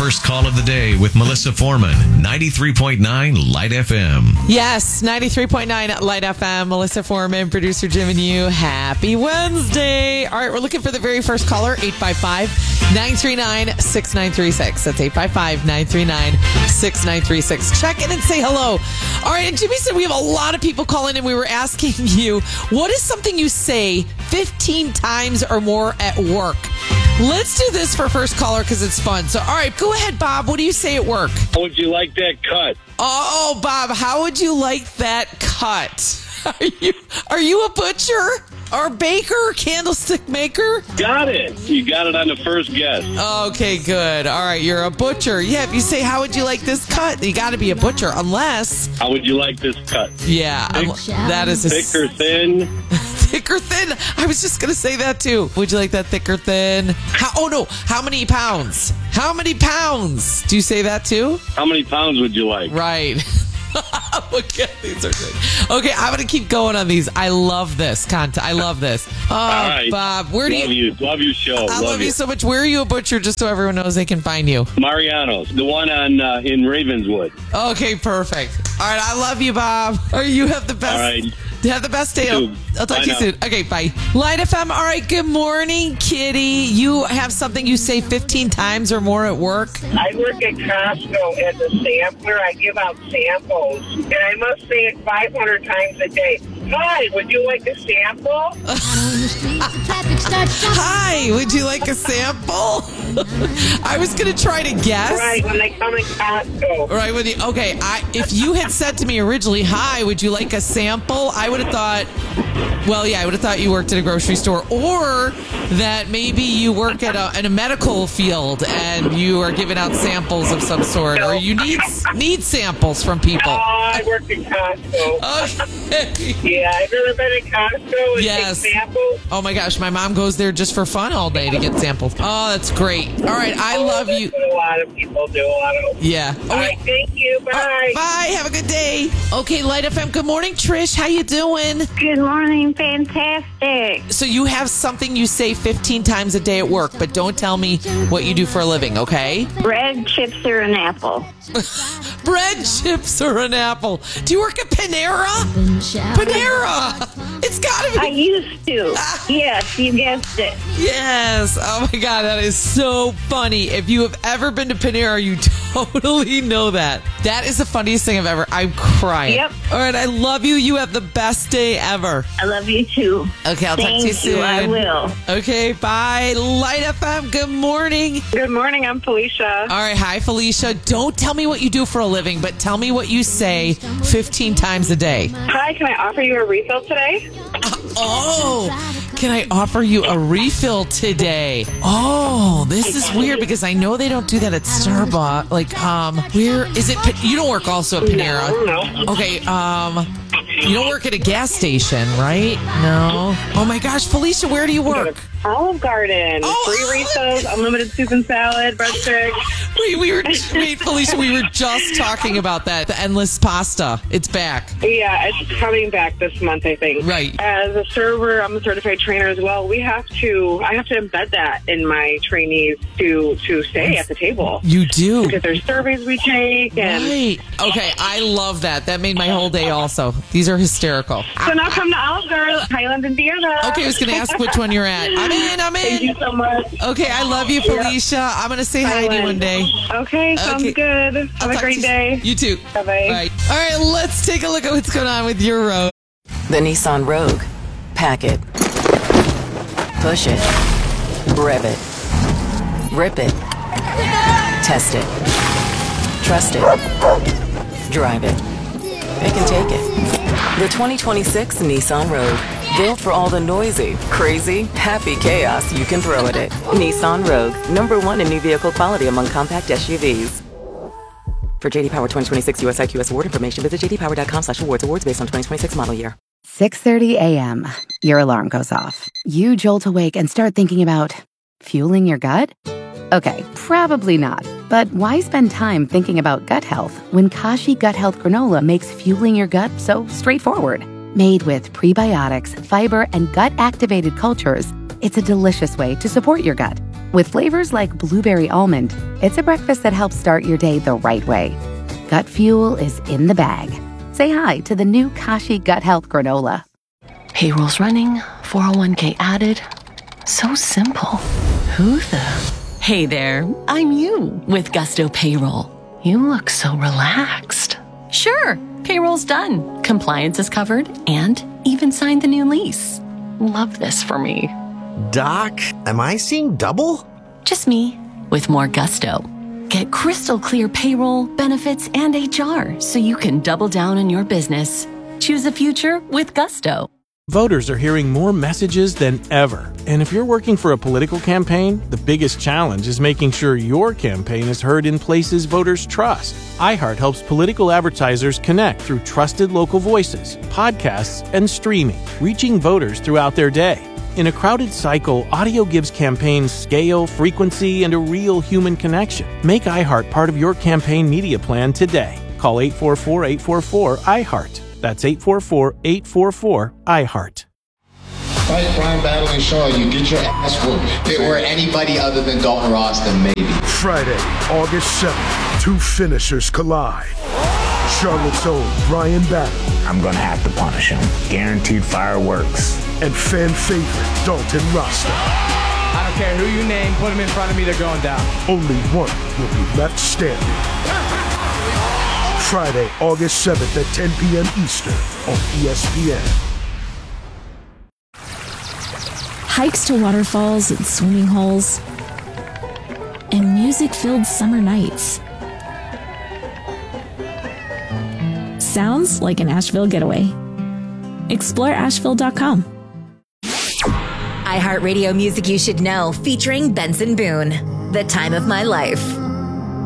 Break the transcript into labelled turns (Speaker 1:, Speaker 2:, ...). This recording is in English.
Speaker 1: first call of the day with Melissa Foreman, 93.9 Light FM.
Speaker 2: Yes, 93.9 Light FM. Melissa Foreman, producer Jim and you. Happy Wednesday. All right, we're looking for the very first caller, 855-939-6936. That's 855-939-6936. Check in and say hello. All right, and Jimmy said we have a lot of people calling and we were asking you, what is something you say 15 times or more at work? Let's do this for first caller because it's fun. So, all right, go ahead, Bob. What do you say at work?
Speaker 3: How would you like that cut?
Speaker 2: Oh, Bob, how would you like that cut? Are you a butcher or baker, candlestick maker?
Speaker 3: Got it. You got it on the first guess.
Speaker 2: Okay, good. All right, you're a butcher. Yeah, if you say, how would you like this cut? You got to be a butcher, unless...
Speaker 3: How would you like this cut?
Speaker 2: Yeah, that is a...
Speaker 3: Thick or thin?
Speaker 2: Thick or thin? I was just going to say that, too. Would you like that thick or thin? How many pounds? How many pounds? Do you say that, too?
Speaker 3: How many pounds would you like?
Speaker 2: Right. Okay, these are good. Okay, I'm going to keep going on these. I love this content. I love this. Oh,
Speaker 3: all right.
Speaker 2: Bob, where do you...
Speaker 3: Love your show.
Speaker 2: I love you so much. Where are you a butcher, just so everyone knows they can find you?
Speaker 3: Mariano's, the one on in Ravenswood.
Speaker 2: Okay, perfect. All right, I love you, Bob. Or you have the best...
Speaker 3: All right.
Speaker 2: Have the best day. I'll talk to you soon. Okay, bye. Light FM. All right, good morning, Kitty. You have something you say 15 times or more at work?
Speaker 4: I work at Costco as a sampler. I give out samples, and I must say it 500 times a day. Hi, would you like a sample?
Speaker 2: Hi, would you like a sample? I was going to try to guess.
Speaker 4: Right, when they come in Costco.
Speaker 2: Right, if you had said to me originally, hi, would you like a sample? I would have thought, I would have thought you worked at a grocery store, or that maybe you work at in a medical field and you are giving out samples of some sort, or you need samples from people.
Speaker 4: I work at Costco.
Speaker 2: Okay.
Speaker 4: Yeah, I've never been at Costco and
Speaker 2: Yes.
Speaker 4: take samples.
Speaker 2: Oh my gosh, my mom goes there just for fun all day to get samples. Oh, that's great. All right, I love you.
Speaker 4: That's what a lot of people do.
Speaker 2: Yeah.
Speaker 4: All right, thank you. Bye.
Speaker 2: Bye. Have a good day. Okay, Light FM. Good morning, Trish. How you doing?
Speaker 5: Good morning. Fantastic.
Speaker 2: So you have something you say 15 times a day at work, but don't tell me what you do for a living, okay?
Speaker 5: Bread, chips, or an apple?
Speaker 2: Bread, chips, or an apple. Do you work at Panera? Panera. It's got to be.
Speaker 5: I used to. Yes, you guessed it.
Speaker 2: Yes. Oh my God, that is so funny. If you have ever been to Panera, you totally know that. That is the funniest thing I've ever. I'm crying.
Speaker 5: Yep.
Speaker 2: All right, I love you. You have the best day ever.
Speaker 5: I love you too.
Speaker 2: Okay, I'll talk to you soon.
Speaker 5: I will.
Speaker 2: Okay, bye. Light FM, good morning.
Speaker 6: Good morning, I'm Felicia.
Speaker 2: All right, hi, Felicia. Don't tell me what you do for a living, but tell me what you say 15 times a day.
Speaker 6: Hi, can I offer you a refill today?
Speaker 2: Can I offer you a refill today? Oh, this is weird because I know they don't do that at Starbucks. Like, where is it? You don't work also at Panera.
Speaker 4: No.
Speaker 2: Okay, you don't work at a gas station, right? No. Oh my gosh, Felicia, where do you work?
Speaker 6: Olive Garden. Free refills, unlimited soup and salad, breadsticks.
Speaker 2: Wait, Felicia, we were just talking about that. The endless pasta. It's back.
Speaker 6: Yeah, it's coming back this month, I think.
Speaker 2: Right.
Speaker 6: As a server, I'm a certified trainer as well. I have to embed that in my trainees to stay at the table.
Speaker 2: You do.
Speaker 6: Because there's surveys we take. And
Speaker 2: Right. Okay, I love that. That made my whole day also. These are hysterical.
Speaker 6: So now come to Olive Garden, Highland, Indiana.
Speaker 2: Okay, I was going to ask which one you're at. I'm in.
Speaker 6: Thank you so much.
Speaker 2: Okay, I love you, Felicia. I'm going to say hi to you one day.
Speaker 6: Okay, sounds good. Have a great day.
Speaker 2: You too.
Speaker 6: Bye-bye.
Speaker 2: Bye. All right, let's take a look at what's going on with your road.
Speaker 7: The Nissan Rogue. Pack it. Push it. Rev it. Rip it. Test it. Trust it. Drive it. It can take it. The 2026 Nissan Rogue. Built for all the noisy, crazy, happy chaos you can throw at it. Nissan Rogue. #1 in new vehicle quality among compact SUVs. For JD Power 2026 US IQS award information, visit jdpower.com/awards. Awards based on 2026 model year.
Speaker 8: 6:30 a.m. Your alarm goes off. You jolt awake and start thinking about fueling your gut? Okay, probably not. But why spend time thinking about gut health when Kashi Gut Health Granola makes fueling your gut so straightforward? Made with prebiotics, fiber, and gut-activated cultures, it's a delicious way to support your gut. With flavors like blueberry almond, it's a breakfast that helps start your day the right way. Gut Fuel is in the bag. Say hi to the new Kashi Gut Health Granola.
Speaker 7: Payroll's running, 401k added. So simple. Who the? Hey there, I'm you with Gusto Payroll. You look so relaxed. Sure, payroll's done. Compliance is covered and even signed the new lease. Love this for me.
Speaker 9: Doc, am I seeing double?
Speaker 7: Just me with more gusto. Get crystal clear payroll, benefits, and HR so you can double down on your business. Choose a future with Gusto.
Speaker 10: Voters are hearing more messages than ever. And if you're working for a political campaign, the biggest challenge is making sure your campaign is heard in places voters trust. iHeart helps political advertisers connect through trusted local voices, podcasts, and streaming, reaching voters throughout their day. In a crowded cycle, audio gives campaigns scale, frequency, and a real human connection. Make iHeart part of your campaign media plan today. Call 844-844-iHeart. That's 844-844-iHeart.
Speaker 11: Fight Brian Battling Shaw, you get your ass whooped. If it were anybody other than Dalton Ross, then maybe.
Speaker 12: Friday, August 7th, two finishers collide. Charlotte's own Brian Battling.
Speaker 13: I'm gonna have to punish him. Guaranteed fireworks.
Speaker 12: And fan favorite Dalton Rasta.
Speaker 14: I don't care who you name, put him in front of me, they're going down.
Speaker 12: Only one will be left standing. Friday, August 7th at 10 p.m. Eastern on ESPN.
Speaker 15: Hikes to waterfalls and swimming holes, and music-filled summer nights. Sounds like an Asheville getaway. Explore Asheville.com.
Speaker 16: iHeartRadio Music You Should Know, featuring Benson Boone. The Time of My Life.